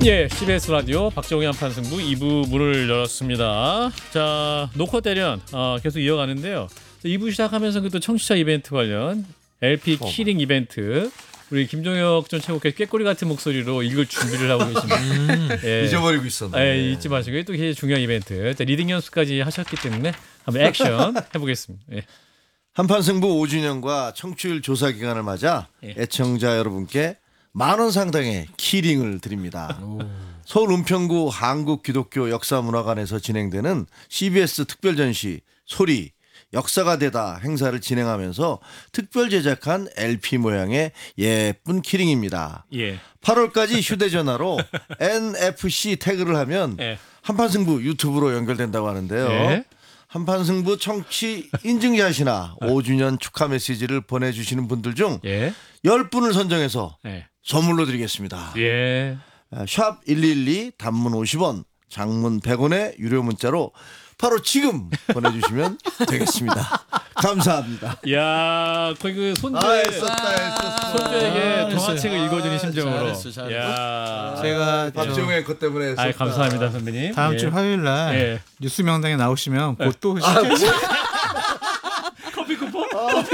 예, CBS 라디오 박정희 한판승부 2부 문을 열었습니다. 자, 녹화 대련 계속 이어가는데요. 2부 시작하면서 또 청취자 이벤트 관련 LP 키링 이벤트 우리 김종혁 전 최고께 꾀꼬리 같은 목소리로 읽을 준비를 하고 계십니다. 예. 잊어버리고 있었네. 예, 잊지 마시고 또 중요한 이벤트. 자, 리딩 연습까지 하셨기 때문에 한번 액션 해보겠습니다. 예. 한판승부 5주년과 청취율 조사 기간을 맞아 애청자 여러분께 10,000원 상당의 키링을 드립니다. 서울 은평구 한국기독교 역사문화관에서 진행되는 CBS 특별전시 소리 역사가 되다 행사를 진행하면서 특별 제작한 LP 모양의 예쁜 키링입니다. 예. 8월까지 휴대전화로 NFC 태그를 하면 예. 한판승부 유튜브로 연결된다고 하는데요. 예. 한판승부 청취 인증샷이나 5주년 축하 메시지를 보내주시는 분들 중 예. 10분을 선정해서 예. 선물로 드리겠습니다. 예. 샵 112 단문 50원 장문 100원의 유료 문자로 바로 지금 보내주시면 되겠습니다. 감사합니다. 야, 거의 그 손주의 했었다. 손주에게 동화책을 읽어주는 심정으로. 잘했어. 야, 제가 박정혜 것 때문에 했었다. 아, 감사합니다 선배님. 다음 예. 주 화요일 날 예. 뉴스 명당에 나오시면 곧 또 시켜주세요. 커피 쿠폰?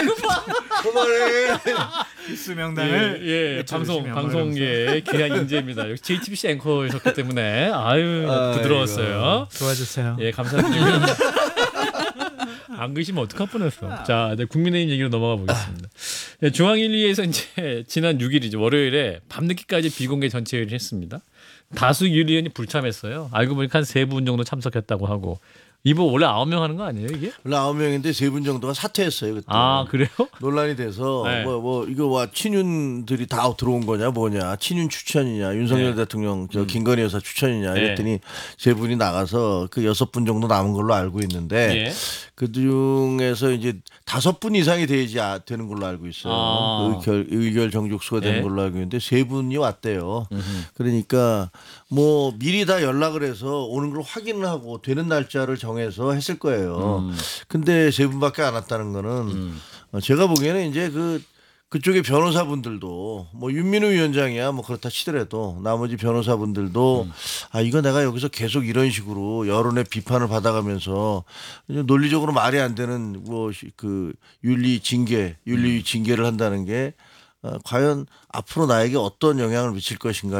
그만해. 뉴스 명당을 예, 방송계의 귀한 인재입니다. 역시 JTBC 앵커이셨기 때문에 아유 부드러웠어요. 도와주세요. 예, 감사드립니다. 안 그시면 어떡할 뻔했어. 자, 이제 국민의힘 얘기로 넘어가 보겠습니다. 예, 중앙일리에서 이제 지난 6일이죠. 월요일에 밤늦게까지 비공개 전체 회의를 했습니다. 다수 윤리위원이 불참했어요. 알고 보니까 한 3분 정도 참석했다고 하고. 이번 원래 9명 하는 거 아니에요, 이게? 원래 9명인데 3분 정도가 사퇴했어요. 그때. 아, 그래요? 논란이 돼서 네. 이거 와 친윤들이 다 들어온 거냐 뭐냐 친윤 추천이냐 윤석열 네. 대통령 김건희 여사 추천이냐 네. 이랬더니 3분이 나가서 그 6분 정도 남은 걸로 알고 있는데 예. 그 중에서 이제 5분 이상이 되는 걸로 알고 있어요. 아. 의결 정족수가 되는 네. 걸로 알고 있는데 3분이 왔대요. 그러니까 뭐 미리 다 연락을 해서 오는 걸 확인을 하고 되는 날짜를 정해서 했을 거예요. 근데 3분밖에 안 왔다는 거는 제가 보기에는 이제 그쪽의 변호사분들도 뭐 윤민우 위원장이야 뭐 그렇다 치더라도 나머지 변호사분들도 아 이거 내가 여기서 계속 이런 식으로 여론의 비판을 받아가면서 논리적으로 말이 안 되는 뭐 그 윤리 징계를 한다는 게 과연 앞으로 나에게 어떤 영향을 미칠 것인가